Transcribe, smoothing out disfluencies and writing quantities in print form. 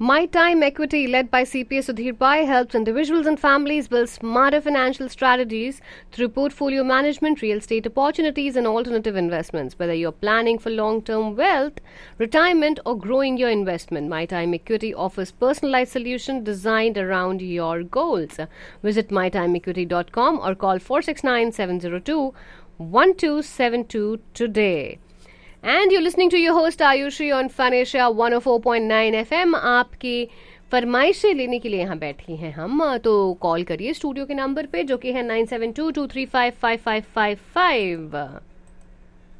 My Time Equity, led by CPA Sudhir Pai, helps individuals and families build smarter financial strategies through portfolio management, real estate opportunities, and alternative investments. Whether you're planning for long-term wealth, retirement, or growing your investment, My Time Equity offers personalized solutions designed around your goals. Visit mytimeequity.com or call 469-702-1272 today. And you're listening to your host Ayushi on Fun Asia 104.9 FM. आपकी फरमाइशें लेने के लिए यहाँ बैठी हैं हम, तो call करिए स्टूडियो के नंबर पे जो कि है 9722355555.